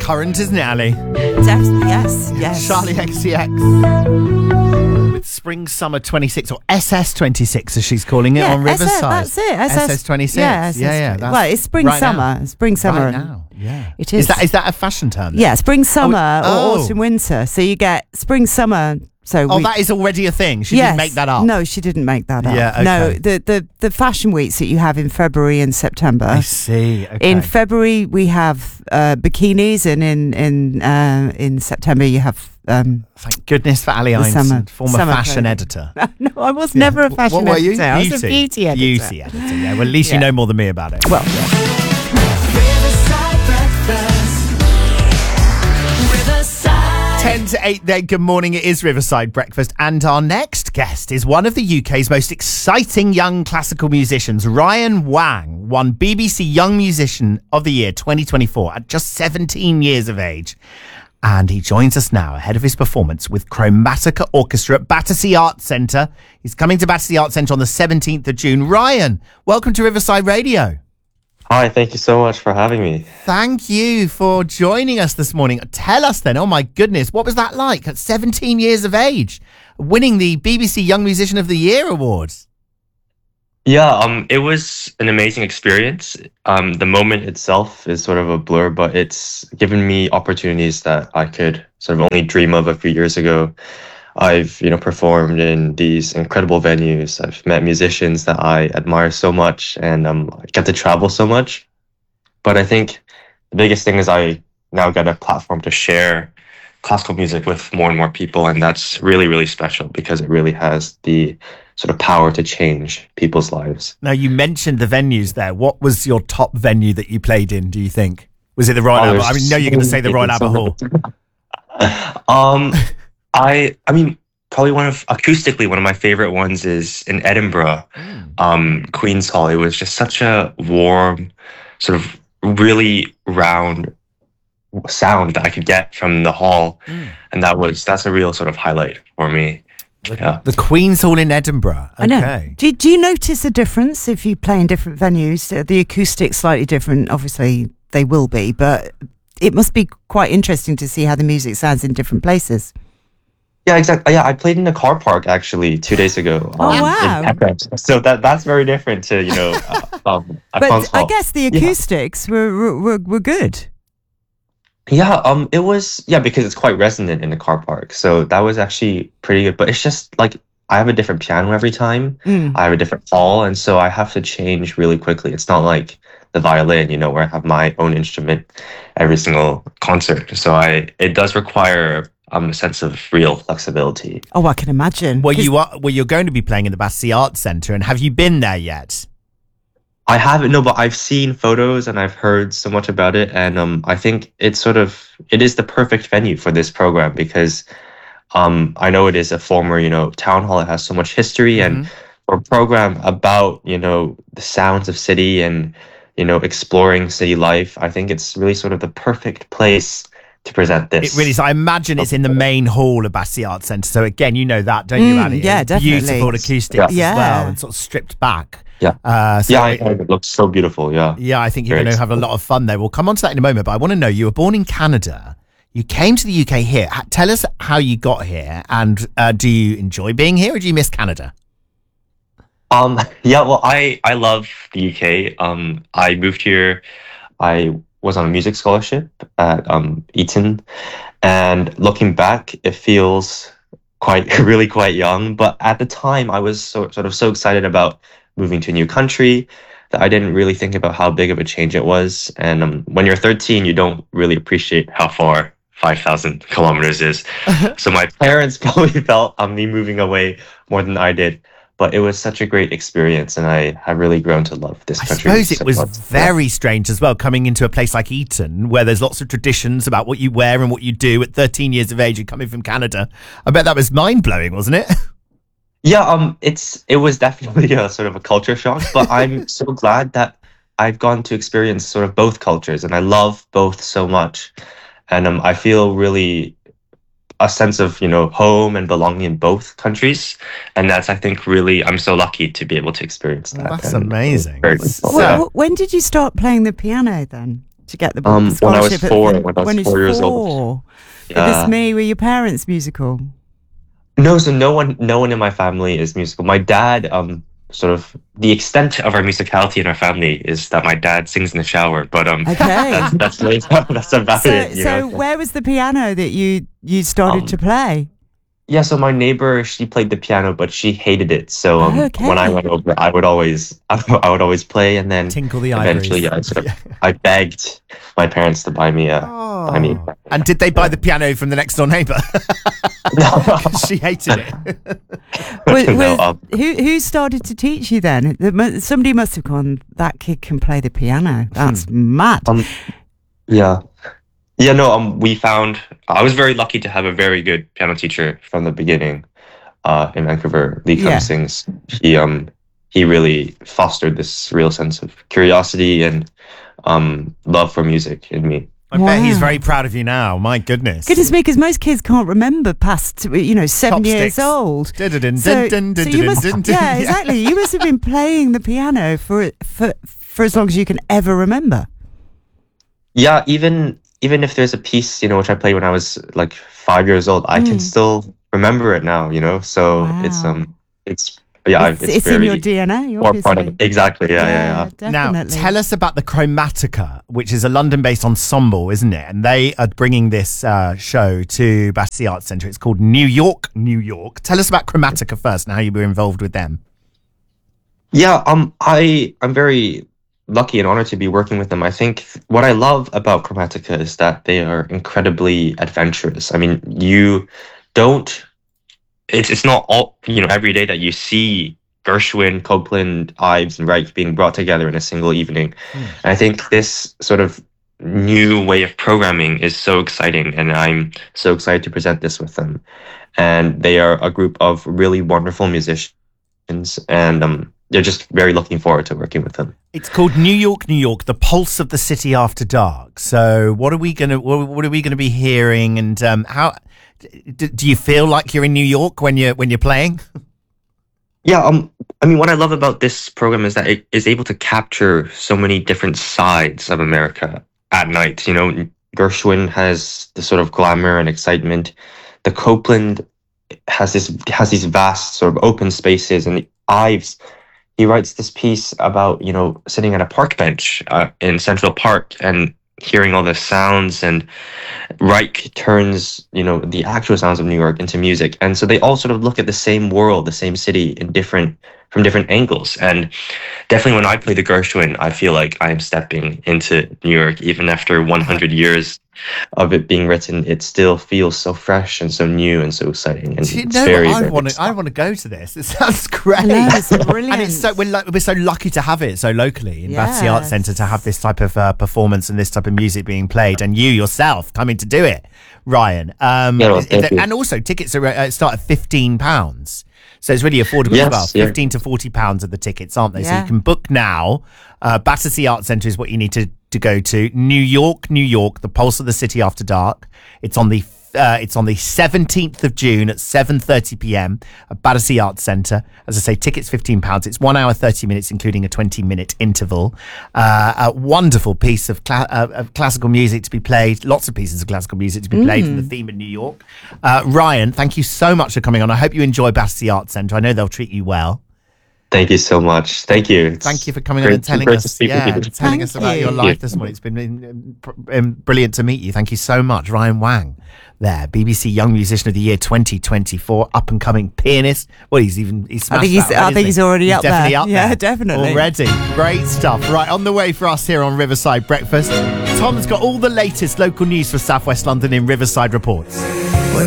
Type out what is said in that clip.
current, isn't it, Ali? Definitely, yes. Charlie XCX with Spring Summer 26, or SS26 as she's calling it, on Riverside. That's it. SS26. Yeah. Well, it's Spring Summer. Now. Spring Summer. Right now. Yeah. It is. Is that a fashion term then? Yeah, Spring Summer or Autumn Winter. So you get Spring Summer. So that is already a thing. She didn't make that up. No, she didn't make that up. Yeah, okay. No, the fashion weeks that you have in February and September. I see. Okay. In February we have bikinis, and in September you have. Thank goodness for Ali Einstein, former fashion editor. No, I was never a fashion what were you? editor. I was a beauty editor. Beauty editor. Yeah. Well, at least you know more than me about it. Well. 10 to 8 then, good morning, it is Riverside Breakfast, and our next guest is one of the UK's most exciting young classical musicians. Ryan Wang won BBC Young Musician of the Year 2024 at just 17 years of age. And he joins us now ahead of his performance with Chromatica Orchestra at Battersea Arts Centre. He's coming to Battersea Arts Centre on the 17th of June. Ryan, welcome to Riverside Radio. Hi, thank you so much for having me. Thank you for joining us this morning. Tell us then, oh my goodness, what was that like at 17 years of age, winning the BBC Young Musician of the Year awards? Yeah, it was an amazing experience. The moment itself is sort of a blur, but it's given me opportunities that I could sort of only dream of a few years ago. I've, performed in these incredible venues. I've met musicians that I admire so much, and I get to travel so much. But I think the biggest thing is I now get a platform to share classical music with more and more people, and that's really, really special because it really has the sort of power to change people's lives. Now, you mentioned the venues there. What was your top venue that you played in, do you think? Was it the Royal Albert? I mean, no, you're going to say the Royal Albert Hall. I mean, probably acoustically, one of my favorite ones is in Edinburgh, Queen's Hall. It was just such a warm, sort of really round sound that I could get from the hall. And that's a real sort of highlight for me. Yeah. The Queen's Hall in Edinburgh. Okay. I know. Do you notice a difference if you play in different venues? The acoustics slightly different, obviously they will be, but it must be quite interesting to see how the music sounds in different places. Yeah, exactly. Yeah, I played in a car park actually 2 days ago. Wow! So that's very different to but I guess the acoustics were good. Yeah, it was because it's quite resonant in the car park. So that was actually pretty good. But it's just like I have a different piano every time. I have a different hall, and so I have to change really quickly. It's not like the violin, where I have my own instrument every single concert. So it does require a sense of real flexibility. Oh, I can imagine. Well, you're going to be playing in the Battersea Arts Centre, and have you been there yet? I haven't, no, but I've seen photos and I've heard so much about it, and I think it is the perfect venue for this program because I know it is a former, town hall. It has so much history, and for a program about, the sounds of city and, exploring city life, I think it's really sort of the perfect place to present this. It really is. I imagine it's in the main hall of Battersea Arts Centre. So again, you know that, don't you, Ali? Yeah, definitely. Beautiful acoustics as well, and sort of stripped back. Yeah. It looks so beautiful. Yeah. Yeah, I think you're going to have a lot of fun there. We'll come on to that in a moment, but I want to know, you were born in Canada. You came to the UK here. Tell us how you got here, and do you enjoy being here, or do you miss Canada? Well, I love the UK. I moved here. I was on a music scholarship at Eton, and looking back, it feels really quite young. But at the time, I was sort of so excited about moving to a new country that I didn't really think about how big of a change it was. And when you're 13, you don't really appreciate how far 5,000 kilometers is. So my parents probably felt me moving away more than I did. But it was such a great experience, and I have really grown to love this country. I suppose it was very strange as well, coming into a place like Eton, where there's lots of traditions about what you wear and what you do at 13 years of age and coming from Canada. I bet that was mind-blowing, wasn't it? Yeah, it was definitely a sort of a culture shock, but I'm so glad that I've gone to experience sort of both cultures, and I love both so much. And I feel really a sense of, home and belonging in both countries. And that's, I think, really, I'm so lucky to be able to experience that. That's amazing. Very cool. Well, when did you start playing the piano then? to get the When I was scholarship? 4, when I was 4 years old. Goodness me, were your parents musical? No, so no one in my family is musical. My dad, sort of the extent of our musicality in our family is that my dad sings in the shower. But Okay. that's about it. You So know? where was the piano that you started to play? Yeah, so my neighbor, she played the piano, but she hated it. So Okay. when I went over, I would always play, and then Tinkle the eventually ivories. I begged my parents to buy me a. And did they buy the piano from the next door neighbour? No. She hated it. No, Who started to teach you then? Somebody must have gone, that kid can play the piano. That's mad. Yeah. Yeah, no, we found, I was very lucky to have a very good piano teacher from the beginning, in Vancouver, Lee Yeah. Cummings. He really fostered this real sense of curiosity and, love for music in me. I bet he's Wow. very proud of you now. My goodness. Goodness me, because most kids can't remember past, 7 years Chopsticks. old. Dun-dun-dun, So dun-dun, you must, dun-dun-dun. yeah, exactly. You must have been playing the piano for as long as you can ever remember. Yeah, even if there's a piece, which I played when I was like 5 years old, I can still remember it now, So Wow. it's yeah, It's in very your DNA, forefront of obviously. it. Exactly, yeah. Now, Definitely. tell us about the Chromatica, which is a London-based ensemble, isn't it? And they are bringing this show to Battersea Arts Centre. It's called New York, New York. Tell us about Chromatica first and how you were involved with them. Yeah, I'm very lucky and honored to be working with them. I think what I love about Chromatica is that they are incredibly adventurous. I mean, it's not all, every day that you see Gershwin, Copland, Ives, and Reich being brought together in a single evening. And I think this sort of new way of programming is so exciting, and I'm so excited to present this with them. And they are a group of really wonderful musicians, and they're just very looking forward to working with them. It's called New York, New York, the pulse of the city after dark. So what are we gonna be hearing, and how do you feel like you're in New York when you're playing? Yeah, I mean, what I love about this program is that it is able to capture so many different sides of America at night. Gershwin has the sort of glamour and excitement. The Copland has these vast sort of open spaces, and the Ives, he writes this piece about sitting at a park bench in Central Park and hearing all the sounds, and Reich turns the actual sounds of New York into music, and so they all sort of look at the same world, the same city from different angles. And definitely when I play the Gershwin, I feel like I am stepping into New York. Even after 100 years of it being written, it still feels so fresh and so new and so exciting. And Do you it's know very, what? very I want to go to this. It sounds great. I know, it's brilliant. And it's so we're so lucky to have it so locally in Battersea Arts Yes. Centre, to have this type of performance and this type of music being played, and you yourself coming to do it, Ryan. well, thank you. And also tickets are start at £15. So it's really affordable as well. Yes, yeah. £15 to £40 of the tickets, aren't they? So Yeah. you can book now. Battersea Arts Centre is what you need to go to. New York, New York, the pulse of the city after dark. It's on the 17th of June at 7:30 p.m. at Battersea Arts Centre. As I say, tickets £15. It's 1 hour 30 minutes, including a 20-minute interval. A wonderful piece of classical music to be played. Lots of pieces of classical music to be played from the theme of New York. Ryan, thank you so much for coming on. I hope you enjoy Battersea Arts Centre. I know they'll treat you well. Thank you so much. Thank you. Thank you for coming on and telling great us, to speak with you. telling Thank us about your you. life this morning. It's been brilliant to meet you. Thank you so much, Ryan Wang. There, BBC Young Musician of the Year 2024, up and coming pianist. Well, he's smashed I think he's already up definitely there. up Yeah, there. definitely. Already, great stuff. Right, on the way for us here on Riverside Breakfast. Tom's got all the latest local news for South West London in Riverside Reports.